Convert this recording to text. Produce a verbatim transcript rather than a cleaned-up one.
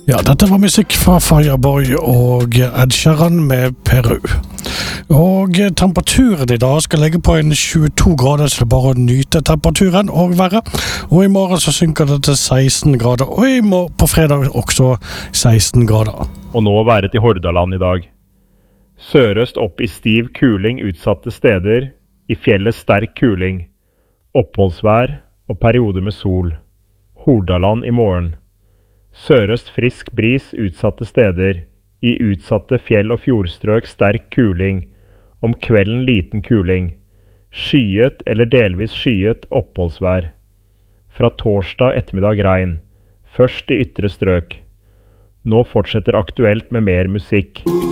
Ja, dette var musikk fra Fireboy og Ed Sheeran med Peru. Og temperaturen i dag skal ligge på en tjueto grader, så det er bare å nyte temperaturen og været. Og i morgen så synker det til seksten grader, og i morgen på fredag også seksten grader. Og nå været i Hordaland i dag. Sørøst opp i stiv kuling utsatte steder, i fjellet sterk kuling, oppholdsvær og perioder med sol. Hordaland i morgen. Sørøst frisk bris utsatte steder, i utsatte fjell- og fjordstrøk sterk kuling, om kvelden liten kuling, skyet eller delvis skyet oppholdsvær. Fra torsdag ettermiddag regn, først i ytre strøk. Nå fortsetter aktuelt med mer musikk.